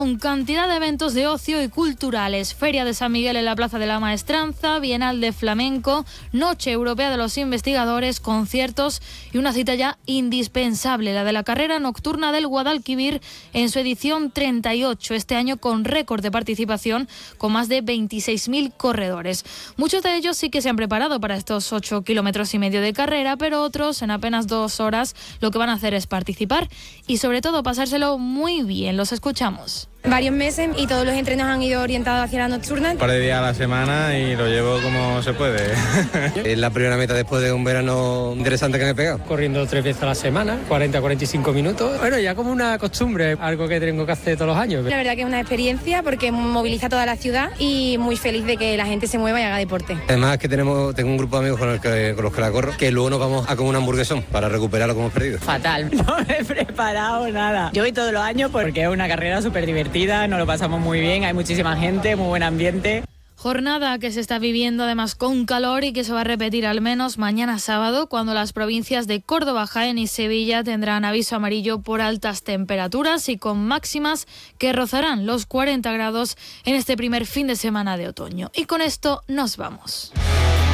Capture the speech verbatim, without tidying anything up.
Con cantidad de eventos de ocio y culturales, Feria de San Miguel en la Plaza de la Maestranza, Bienal de Flamenco, Noche Europea de los Investigadores, conciertos y una cita ya indispensable, la de la carrera nocturna del Guadalquivir en su edición treinta y ocho, este año con récord de participación, con más de veintiséis mil corredores. Muchos de ellos sí que se han preparado para estos ocho kilómetros y medio de carrera, pero otros en apenas dos horas lo que van a hacer es participar y sobre todo pasárselo muy bien. Los escuchamos. Varios meses y todos los entrenos han ido orientados hacia la nocturna. Un par de días a la semana y lo llevo como se puede. Es la primera meta después de un verano interesante que me he pegado. Corriendo tres veces a la semana, cuarenta a cuarenta y cinco minutos. Bueno, ya como una costumbre, algo que tengo que hacer todos los años. La verdad que es una experiencia porque moviliza toda la ciudad y muy feliz de que la gente se mueva y haga deporte. Además que tenemos, tengo un grupo de amigos con, el que, con los que la corro, que luego nos vamos a comer un hamburguesón para recuperar lo que hemos perdido. Fatal, no me he preparado nada. Yo voy todos los años porque es una carrera súper divertida. Nos lo pasamos muy bien, hay muchísima gente, muy buen ambiente. Jornada que se está viviendo además con calor y que se va a repetir al menos mañana sábado, cuando las provincias de Córdoba, Jaén y Sevilla tendrán aviso amarillo por altas temperaturas y con máximas que rozarán los cuarenta grados en este primer fin de semana de otoño. Y con esto nos vamos.